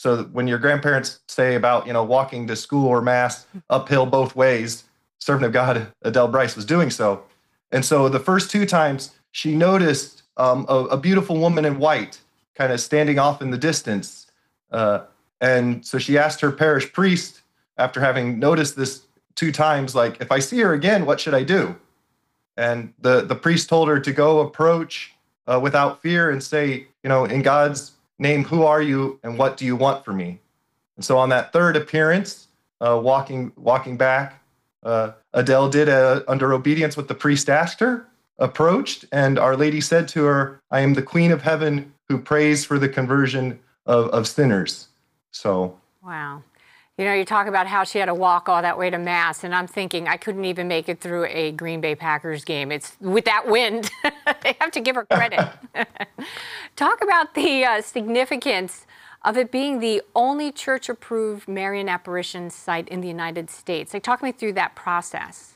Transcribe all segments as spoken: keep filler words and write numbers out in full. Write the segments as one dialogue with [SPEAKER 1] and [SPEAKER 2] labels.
[SPEAKER 1] So when your grandparents say about, you know, walking to school or mass uphill both ways, servant of God Adele Bryce was doing so. And so the first two times she noticed um, a, a beautiful woman in white kind of standing off in the distance. Uh, and so she asked her parish priest, after having noticed this two times, like, if I see her again, what should I do? And the, the priest told her to go approach uh, without fear and say, you know, in God's name, who are you and what do you want for me? And so on that third appearance, uh, walking walking back, uh, Adele did, uh, under obedience what the priest asked her, approached, and Our Lady said to her, I am the Queen of Heaven who prays for the conversion of, of sinners. So.
[SPEAKER 2] Wow. You know, you talk about how she had to walk all that way to Mass, and I'm thinking I couldn't even make it through a Green Bay Packers game. It's with that wind. They have to give her credit. Talk about the uh, significance of it being the only church-approved Marian apparition site in the United States. Like, talk me through that process.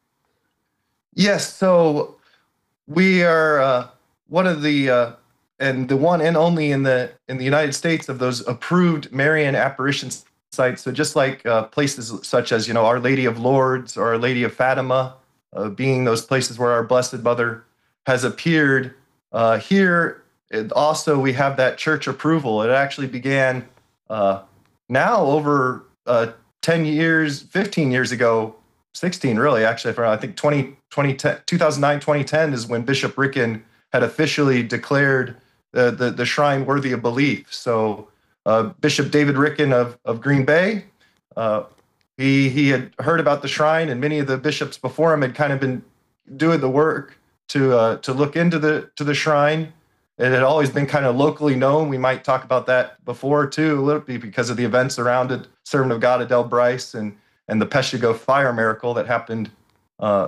[SPEAKER 1] Yes, so we are uh, one of the, uh, and the one and only in the in the United States of those approved Marian apparitions sites. So just like uh, places such as, you know, Our Lady of Lourdes or Our Lady of Fatima, uh, being those places where our Blessed Mother has appeared, uh, here it also we have that church approval. It actually began uh, now over uh, ten years, fifteen years ago, sixteen really, actually, for, I think twenty, twenty ten, two thousand nine, twenty ten is when Bishop Ricken had officially declared the, the, the shrine worthy of belief. So Uh, Bishop David Ricken of, of Green Bay, uh, he he had heard about the shrine, and many of the bishops before him had kind of been doing the work to uh, to look into the to the shrine. It had always been kind of locally known. We might talk about that before too, a little bit because of the events around it. Servant of God Adele Bryce and and the Peshtigo fire miracle that happened. Uh,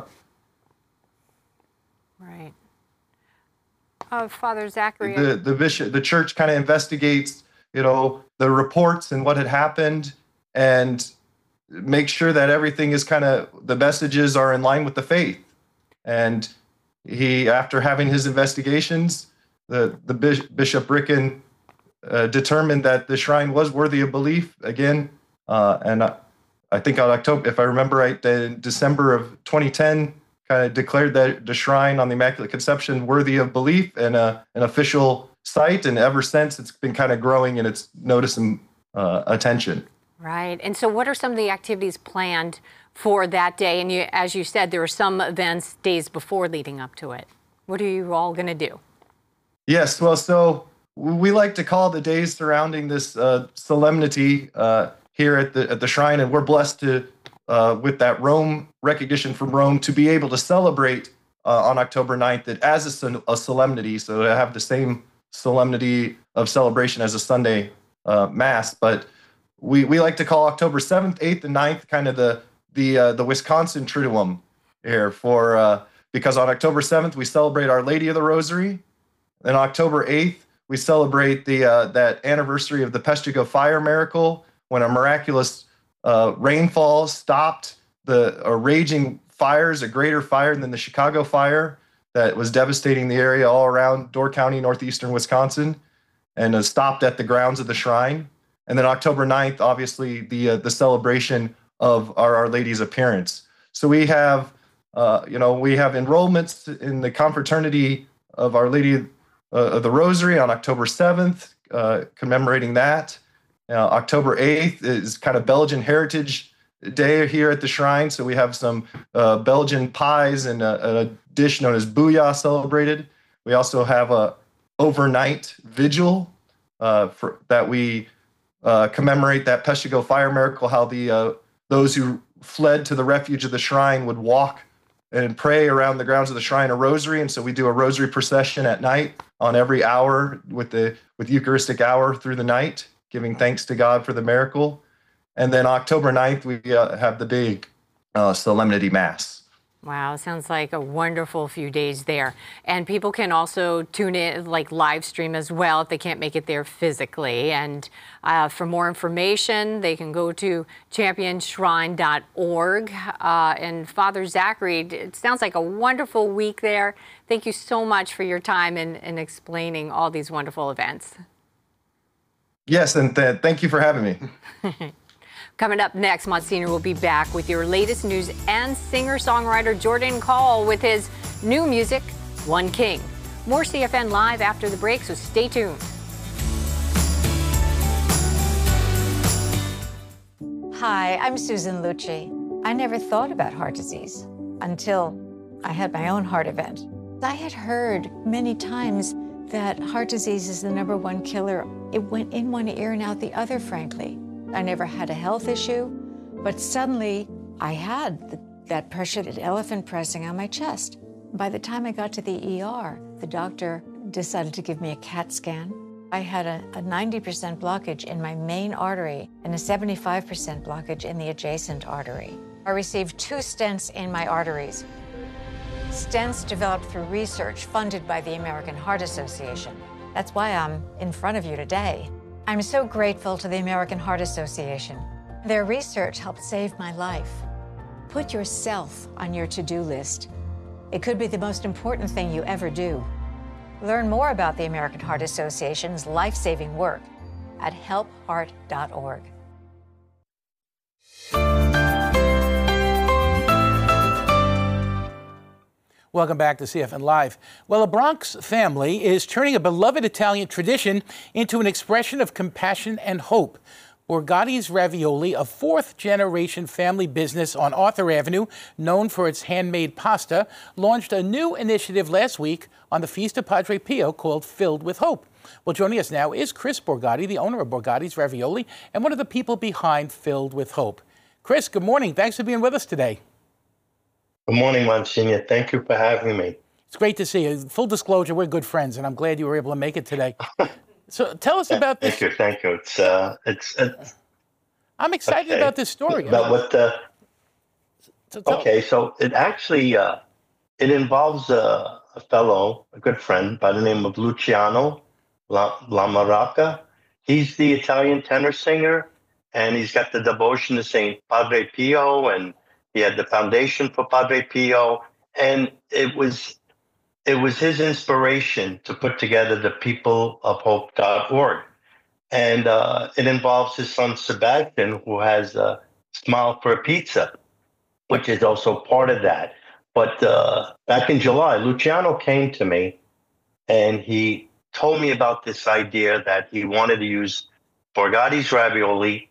[SPEAKER 2] right. Uh, Father Zachary.
[SPEAKER 1] The the bishop, the church kind of investigates, you know, the reports and what had happened, and make sure that everything is kind of, the messages are in line with the faith. And he, after having his investigations, the, the Bishop Ricken uh, determined that the shrine was worthy of belief again. Uh, and I, I think on October, if I remember right, in December of twenty ten, kind of declared that the shrine on the Immaculate Conception worthy of belief and uh, an official site, and ever since it's been kind of growing in its notice and uh, attention.
[SPEAKER 2] Right. And so what are some of the activities planned for that day? And you, as you said, there are some events days before leading up to it. What are you all going to do?
[SPEAKER 1] Yes, well, so we like to call the days surrounding this uh, solemnity uh, here at the at the shrine, and we're blessed to, uh, with that Rome recognition from Rome, to be able to celebrate uh, on October ninth it as a, a solemnity, so to have the same solemnity of celebration as a Sunday uh, Mass. But we we like to call October seventh, eighth, and ninth kind of the the uh, the Wisconsin Triduum here, for uh, because on October seventh we celebrate Our Lady of the Rosary, and October eighth we celebrate the uh, that anniversary of the Peshtigo fire miracle, when a miraculous uh, rainfall stopped the a raging fires, a greater fire than the Chicago fire that was devastating the area all around Door County, northeastern Wisconsin, and uh, stopped at the grounds of the shrine. And then October ninth, obviously, the uh, the celebration of our, our Lady's appearance. So we have, uh, you know, we have enrollments in the Confraternity of Our Lady uh, of the Rosary on October seventh, uh, commemorating that. Uh, October eighth is kind of Belgian Heritage Day here at the shrine, so we have some uh, Belgian pies and a, a dish known as booyah celebrated. We also have a overnight vigil uh, for, that we uh, commemorate that Peshtigo fire miracle, how the uh, those who fled to the refuge of the shrine would walk and pray around the grounds of the shrine a rosary. And so we do a rosary procession at night on every hour with the with Eucharistic hour through the night, giving thanks to God for the miracle. And then October ninth, we uh, have the big uh, Solemnity Mass.
[SPEAKER 2] Wow, sounds like a wonderful few days there. And people can also tune in, like live stream as well, if they can't make it there physically. And uh, for more information, they can go to champion shrine dot org. Uh, and Father Zachary, it sounds like a wonderful week there. Thank you so much for your time and, and explaining all these wonderful events.
[SPEAKER 1] Yes, and th- thank you for having me.
[SPEAKER 2] Coming up next, Monsignor will be back with your latest news and singer-songwriter Jordan Call with his new music, One King. More C F N Live after the break, so stay tuned.
[SPEAKER 3] Hi, I'm Susan Lucci. I never thought about heart disease until I had my own heart event. I had heard many times that heart disease is the number one killer. It went in one ear and out the other, frankly. I never had a health issue, but suddenly I had the, that pressure, that elephant pressing on my chest. By the time I got to the E R, the doctor decided to give me a CAT scan. I had a, a ninety percent blockage in my main artery and a seventy-five percent blockage in the adjacent artery. I received two stents in my arteries. Stents developed through research funded by the American Heart Association. That's why I'm in front of you today. I'm so grateful to the American Heart Association. Their research helped save my life. Put yourself on your to-do list. It could be the most important thing you ever do. Learn more about the American Heart Association's life-saving work at help heart dot org.
[SPEAKER 4] Welcome back to C F N Live. Well, a Bronx family is turning a beloved Italian tradition into an expression of compassion and hope. Borgatti's Ravioli, a fourth-generation family business on Arthur Avenue, known for its handmade pasta, launched a new initiative last week on the Feast of Padre Pio called Filled with Hope. Well, joining us now is Chris Borgatti, the owner of Borgatti's Ravioli, and one of the people behind Filled with Hope. Chris, good morning. Thanks for being with us today.
[SPEAKER 5] Good morning, Monsignor. Thank you for having me.
[SPEAKER 4] It's great to see you. Full disclosure, we're good friends, and I'm glad you were able to make it today. So tell us about this.
[SPEAKER 5] Thank you, thank you. It's, uh, it's, it's
[SPEAKER 4] I'm excited
[SPEAKER 5] okay.
[SPEAKER 4] about this story.
[SPEAKER 5] About what the,
[SPEAKER 4] so tell,
[SPEAKER 5] okay, so it actually, uh, it involves a, a fellow, a good friend by the name of Luciano La, La Maraca. He's the Italian tenor singer, and he's got the devotion to Saint Padre Pio, and he had the foundation for Padre Pio, and it was it was his inspiration to put together the people of hope dot org. And uh, it involves his son Sebastian, who has a Smile for a Pizza, which is also part of that. But uh, back in July, Luciano came to me, and he told me about this idea that he wanted to use Borgatti's Ravioli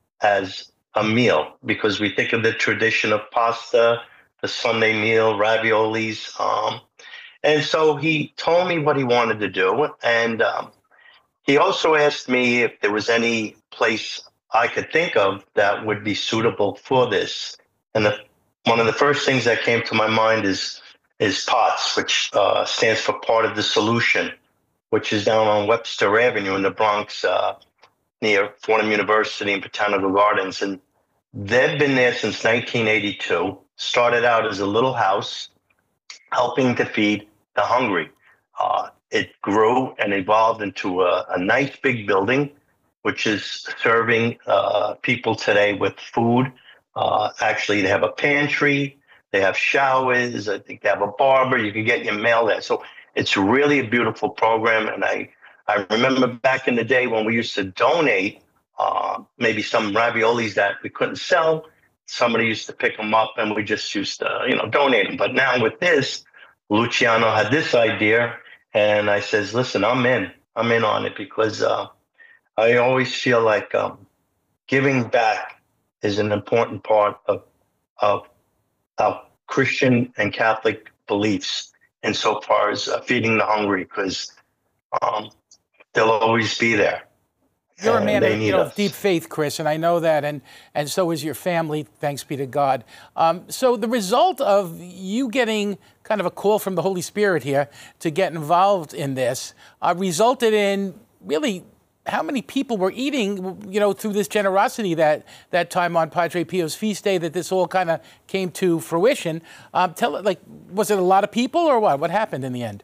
[SPEAKER 5] as a meal, because we think of the tradition of pasta, the Sunday meal, raviolis. Um, and so he told me what he wanted to do. And um, he also asked me if there was any place I could think of that would be suitable for this. And the, one of the first things that came to my mind is, is POTS, which uh, stands for Part of the Solution, which is down on Webster Avenue in the Bronx, uh, near Fordham University and Botanical Gardens. And they've been there since nineteen eighty-two, started out as a little house, helping to feed the hungry. Uh, it grew and evolved into a, a nice big building, which is serving uh, people today with food. Uh, actually, they have a pantry, they have showers, I think they have a barber, you can get your mail there. So it's really a beautiful program. And I, I remember back in the day when we used to donate Uh, maybe some raviolis that we couldn't sell. Somebody used to pick them up, and we just used to, you know, donate them. But now with this, Luciano had this idea, and I says, listen, I'm in. I'm in on it, because uh, I always feel like um, giving back is an important part of, of, of Christian and Catholic beliefs insofar as uh, feeding the hungry, because um, they'll always be there.
[SPEAKER 4] You're a man of, you know,
[SPEAKER 5] us.
[SPEAKER 4] deep faith, Chris, and I know that, and, and so is your family, thanks be to God. Um, so the result of you getting kind of a call from the Holy Spirit here to get involved in this uh, resulted in really how many people were eating, you know, through this generosity that, that time on Padre Pio's feast day, that this all kind of came to fruition. Um, tell, like, was it a lot of people or what? What happened in the end?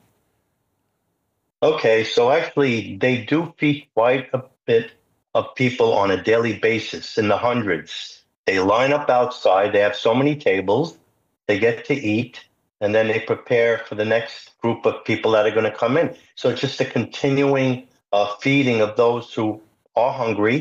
[SPEAKER 5] Okay, so actually they do feed quite a bit of people on a daily basis, in the hundreds. They line up outside, they have so many tables, they get to eat, and then they prepare for the next group of people that are going to come in. So it's just a continuing uh, feeding of those who all hungry.